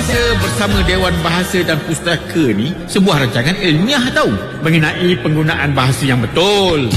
Bahasa bersama Dewan Bahasa dan Pustaka ni sebuah rancangan ilmiah tahu mengenai penggunaan bahasa yang betul.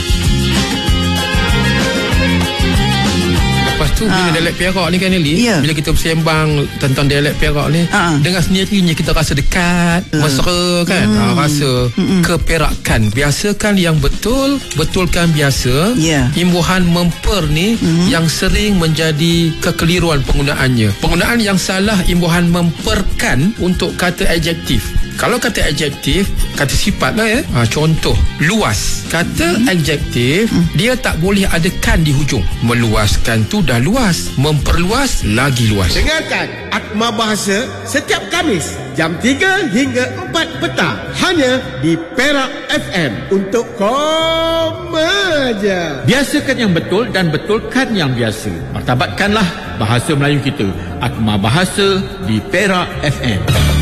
Lepas tu bila dialek Perak ni kan Eli, bila kita bersembang tentang dialek Perak ni, dengan sendirinya kita rasa dekat, mesra kan, rasa keperakan. Biasakan yang betul, betulkan biasa. Imbuhan memper ni yang sering menjadi kekeliruan penggunaannya. Penggunaan yang salah imbuhan memperkan untuk kata adjektif. Kalau kata adjektif, kata sifat lah ya. Contoh, luas. Kata adjektif, dia tak boleh ada kan di hujung. Meluaskan tu dah luas. Memperluas lagi luas. Dengarkan Atma Bahasa setiap Khamis jam 3 hingga 4 petang. Hanya di Perak FM. Untuk komaja. Biasakan yang betul dan betulkan yang biasa. Martabatkanlah bahasa Melayu kita. Atma Bahasa di Perak FM.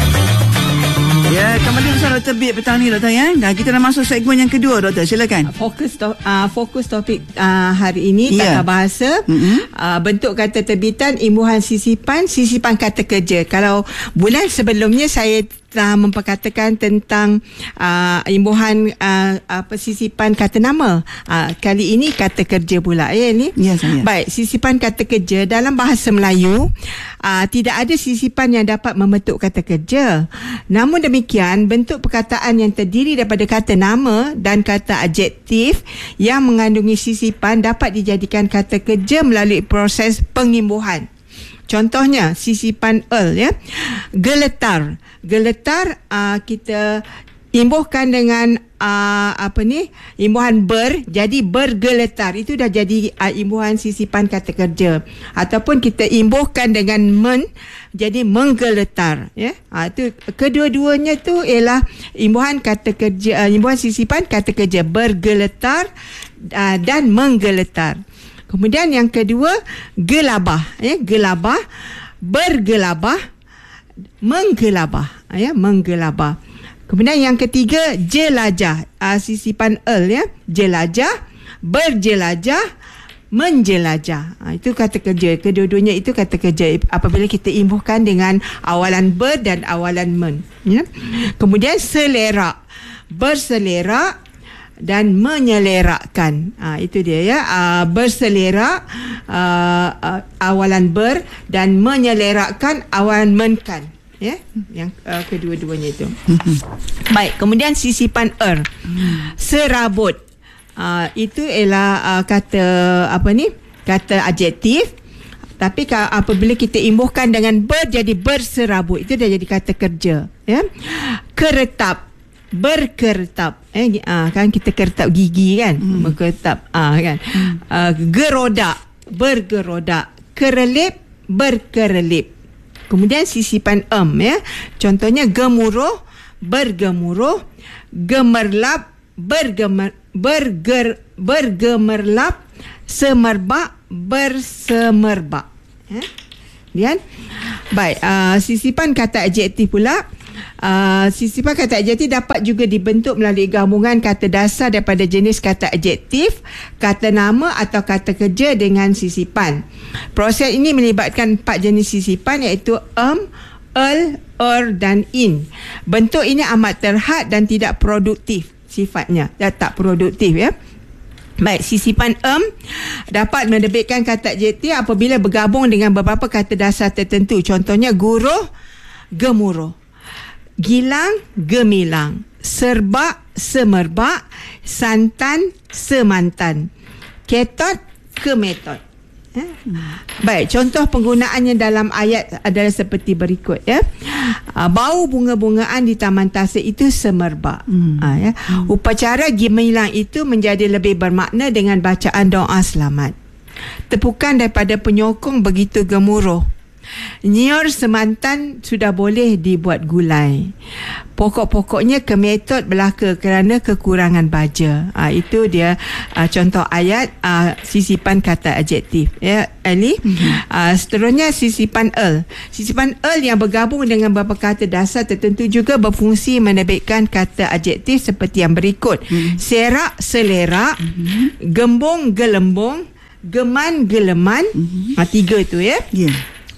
Ya, kembali bersama Dr. Bib petang ni, Doktor ya. Dan kita dah masuk segmen yang kedua, Doktor. Silakan. Fokus topik hari ini tata bahasa. Bentuk kata terbitan, imbuhan sisipan kata kerja. Kalau bulan sebelumnya saya telah memperkatakan tentang imbuhan sisipan kata nama. Kali ini kata kerja pula ya ni. Ya, saya. Baik, sisipan kata kerja dalam bahasa Melayu tidak ada sisipan yang dapat membentuk kata kerja. Namun demikian, bentuk perkataan yang terdiri daripada kata nama dan kata adjektif yang mengandungi sisipan dapat dijadikan kata kerja melalui proses pengimbuhan. Contohnya sisipan ya. Geletar kita imbuhkan dengan imbuhan jadi bergeletar. Itu dah jadi imbuhan sisipan kata kerja. Ataupun kita imbuhkan dengan jadi menggeletar ya. Itu kedua-duanya tu ialah imbuhan kata kerja, imbuhan sisipan kata kerja, bergeletar dan menggeletar. Kemudian yang kedua, gelabah ya, gelabah, bergelabah, menggelabah ya, menggelabah. Kemudian yang ketiga, jelajah, sisipan ya, jelajah, berjelajah, menjelajah. Itu kata kerja. Kedua-duanya itu kata kerja apabila kita imbuhkan dengan awalan ber dan awalan men ya. Kemudian selera, berselera dan menyelerakkan. Itu dia ya. Berselera awalan ber dan menyelerakkan awalan menkan ya. Yang kedua-duanya itu. Baik, kemudian sisipan serabut. Itu ialah kata kata adjektif. Tapi apabila kita imbuhkan dengan ber jadi berserabut, itu dah jadi kata kerja ya. Keretap, berkeretap kan kita keretap gigi kan, berkeretap kan. Gerodak, bergerodak. Kerelip, berkerelip. Kemudian sisipan ya. Contohnya gemuruh, bergemuruh. Gemerlap, bergemerlap. Semerbak, bersemerbak ya. Baik, sisipan kata adjektif pula. Sisipan kata adjektif dapat juga dibentuk melalui gabungan kata dasar daripada jenis kata adjektif, kata nama atau kata kerja dengan sisipan. Proses ini melibatkan 4 jenis sisipan iaitu dan in. Bentuk ini amat terhad dan tidak produktif sifatnya. Tak produktif ya. Baik, sisipan dapat menerbitkan kata adjektif apabila bergabung dengan beberapa kata dasar tertentu. Contohnya guruh, gemuruh. Gilang, gemilang. Serbak, semerbak. Santan, semantan. Ketot, kemetot. Baik, contoh penggunaannya dalam ayat adalah seperti berikut ya. Bau bunga-bungaan di taman tasik itu semerbak. Ya. Upacara gemilang itu menjadi lebih bermakna dengan bacaan doa selamat. Tepukan daripada penyokong begitu gemuruh. Nyiur semantan sudah boleh dibuat gulai. Pokok-pokoknya kemetot belaka kerana kekurangan baja. Itu dia contoh ayat sisipan kata adjektif ya, Ali. Seterusnya sisipan Sisipan yang bergabung dengan beberapa kata dasar tertentu juga berfungsi menerbitkan kata adjektif seperti yang berikut. Serak, selera. Gembong, gelembong. Geman, geleman. 3 tu ya.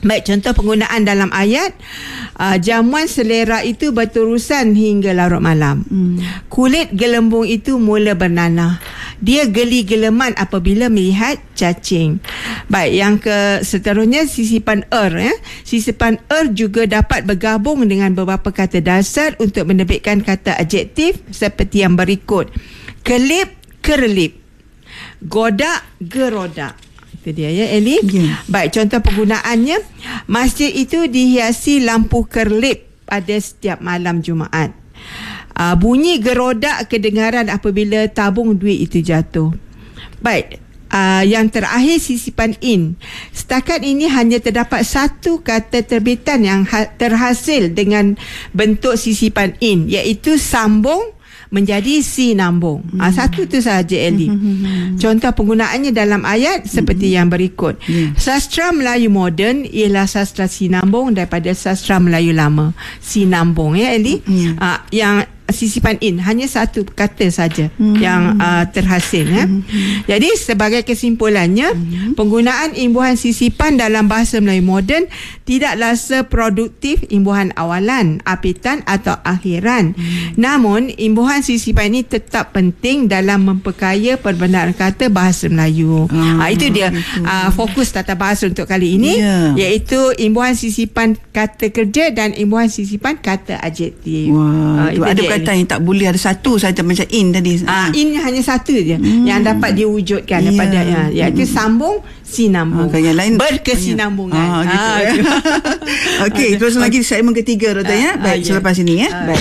Baik, contoh penggunaan dalam ayat, jamuan selera itu berterusan hingga larut malam. Kulit gelembung itu mula bernanah. Dia geli geleman apabila melihat cacing. Baik, yang seterusnya sisipan ya. Sisipan juga dapat bergabung dengan beberapa kata dasar untuk menerbitkan kata adjektif seperti yang berikut. Kelip, kerelip. Godak, gerodak. Itu dia ya, Eli. Baik, contoh penggunaannya. Masjid itu dihiasi lampu kerlip pada setiap malam Jumaat. Bunyi gerodak kedengaran apabila tabung duit itu jatuh. Baik, yang terakhir sisipan in. Setakat ini hanya terdapat satu kata terbitan yang terhasil dengan bentuk sisipan in, iaitu sambung menjadi sinambung. Satu tu sahaja, Eli. Contoh penggunaannya dalam ayat seperti yang berikut. Sastra Melayu moden ialah sastra sinambung daripada sastra Melayu lama. Sinambung ya, Eli. Yang sisipan in hanya satu kata saja yang terhasil ya. Jadi sebagai kesimpulannya, penggunaan imbuhan sisipan dalam bahasa Melayu moden tidaklah seproduktif imbuhan awalan, apitan atau akhiran. Namun imbuhan sisipan ini tetap penting dalam memperkaya perbendaan kata bahasa Melayu. Itu dia fokus tata bahasa untuk kali ini, iaitu imbuhan sisipan kata kerja dan imbuhan sisipan kata adjektif. Ada kata yang tak boleh ada satu saja macam in tadi. In hanya satu je yang dapat diwujudkan daripada iaitu sambung sinambung. Yang lain berkesinambungan. Gitu. Okey, terus lagi segmen ketiga, Doktor ya. Baik, selepas ini ya. Baik.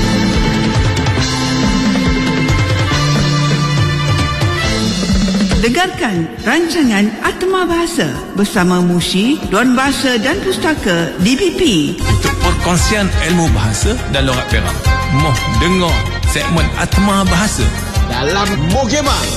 Dengarkan rancangan Atma Bahasa bersama Mushi, Dewan Bahasa dan Pustaka DBP. Untuk perkongsian ilmu bahasa dan logat Perak, moh dengar segmen Atma Bahasa dalam Mogemang.